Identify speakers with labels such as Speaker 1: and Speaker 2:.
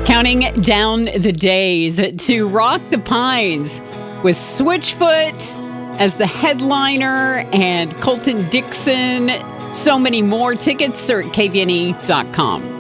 Speaker 1: Counting down the days to Rock the Pines with Switchfoot as the headliner and Colton Dixon. So many more. Tickets are at kvne.com.